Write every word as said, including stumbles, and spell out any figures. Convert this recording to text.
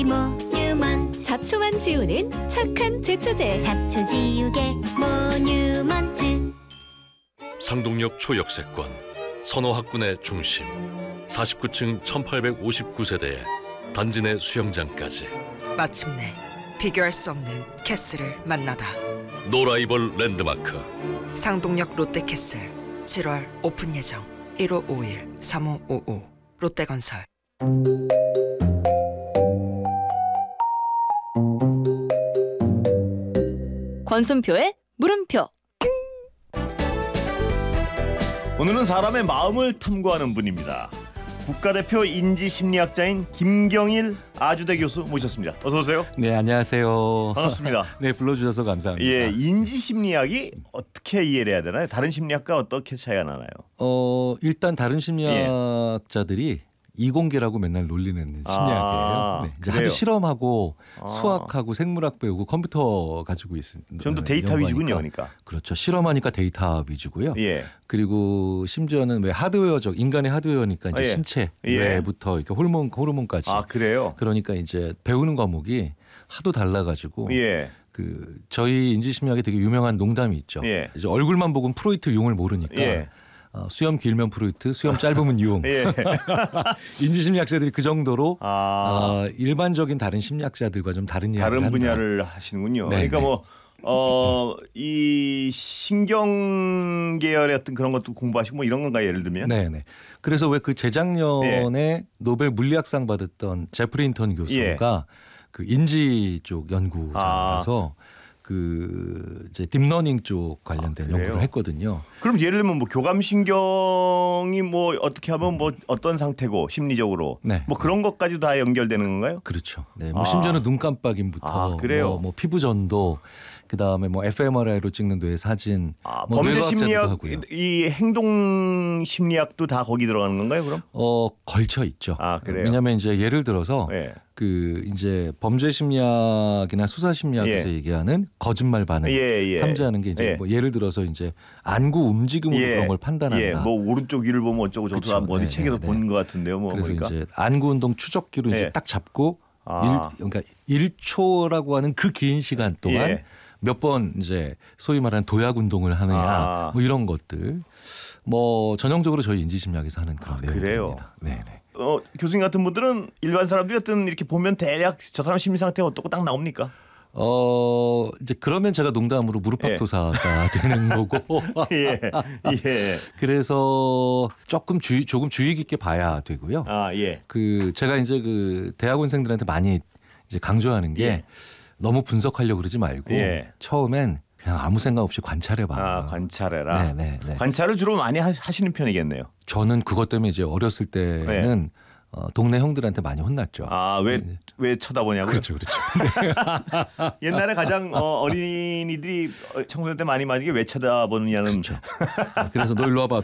모뉴먼트. 잡초만 지우는 착한 제초제. 잡초 지우개 모뉴먼트. 상동역 초역세권, 선호학군의 중심, 사십구 층 천팔백오십구 세대에 단지 내 수영장까지 마침내 비교할 수 없는 캐슬을 만나다. 노라이벌 랜드마크. 상동역 롯데캐슬 칠월 오픈 예정. 일오오일 삼오오오 롯데건설. 권순표의 물음표. 오늘은 사람의 마음을 탐구하는 분입니다. 국가대표 인지심리학자인 김경일 아주대 교수 모셨습니다. 어서 오세요. 네, 안녕하세요. 반갑습니다. 네, 불러주셔서 감사합니다. 예, 인지심리학이 어떻게 이해를 해야 되나요? 다른 심리학과 어떻게 차이가 나나요? 어, 일단 다른 심리학자들이 이공계라고 맨날 놀리는 심리학이에요. 아, 네, 이제 그래요? 하도 실험하고 아. 수학하고 생물학 배우고 컴퓨터 가지고 있습니다. 좀 더 데이터 위주군요, 그러니까. 그렇죠. 실험하니까 데이터 위주고요. 예. 그리고 심지어는 왜 하드웨어적 인간의 하드웨어니까 이제 아, 예. 신체 예. 뇌부터 이렇게 호르몬 호르몬까지. 아, 그래요? 그러니까 이제 배우는 과목이 하도 달라가지고. 예. 그 저희 인지심리학에 되게 유명한 농담이 있죠. 예. 이제 얼굴만 보고는 프로이트 용을 모르니까 예. 어, 수염 길면 프로이트, 수염 짧으면 용. 예. 인지심리학자들이 그 정도로 아, 어, 일반적인 다른 심리학자들과 좀 다른 이야기를 다른 한다. 분야를 하시는군요. 네, 그러니까 네. 뭐 어, 이 신경 계열의 어떤 그런 것도 공부하시고 뭐 이런 건가요? 예를 들면? 네네. 그래서 왜 그 재작년에 노벨 물리학상 받았던 제프리 인턴 교수가 그 인지 쪽 연구자라서 그 이제 딥러닝 쪽 관련된 아, 그래요? 연구를 했거든요. 그럼 예를 들면 뭐 교감신경이 뭐 어떻게 하면 뭐 어떤 상태고 심리적으로 네. 뭐 그런 것까지도 다 연결되는 건가요? 그렇죠. 네, 뭐 아. 심지어는 눈 깜빡임부터 아, 그래요? 뭐, 뭐 피부 전도, 그 다음에 뭐 에프엠알아이로 찍는 뇌 사진, 아, 뭐 범죄 뇌과학자도 심리학, 하고요. 이 행동 심리학도 다 거기 들어가는 건가요? 그럼? 어 걸쳐 있죠. 아, 그래요? 왜냐하면 이제 예를 들어서 예. 그 이제 범죄 심리학이나 수사 심리학에서 예. 얘기하는 거짓말 반응 예, 예. 탐지하는 게 이제 예. 뭐 예를 들어서 이제 안구 움직임으로 예. 그런 걸 판단한다. 예, 뭐 오른쪽 위를 보면 어쩌고 저쩌고 그쵸. 뭐 어디 네, 책에서 네, 본 네. 것 같은데요. 뭐 그래서 보니까. 이제 안구 운동 추적기로 이제 예. 딱 잡고 아. 일, 그러니까 일 초라고 하는 그 긴 시간 동안 예. 몇 번 이제 소위 말하는 도약 운동을 하느냐 아. 뭐 이런 것들 뭐 전형적으로 저희 인지심리학에서 하는 그런 아, 내용들입니다. 그래요? 네네. 어, 교수님 같은 분들은 일반 사람들이 어떤 이렇게 보면 대략 저 사람 심리 상태가 어떻고 딱 나옵니까? 어 이제 그러면 제가 농담으로 무릎팍도사가 되는 거고. 예. 예. 그래서 조금 주의 조금 주의 깊게 봐야 되고요. 아, 예. 그 제가 이제 그 대학원생들한테 많이 이제 강조하는 게 예. 너무 분석하려고 그러지 말고 예. 처음엔 그냥 아무 생각 없이 관찰해봐. 아, 관찰해라. 네, 네, 네. 관찰을 주로 많이 하, 하시는 편이겠네요. 저는 그것 때문에 이제 어렸을 때는 어, 동네 형들한테 많이 혼났죠. 아, 왜, 네. 왜 쳐다보냐고요? 그렇죠, 그렇죠. 옛날에 가장 어, 어린이들이 청소년 때 많이 맞은 게 왜 쳐다보느냐는 그래서 너 일로 와봐.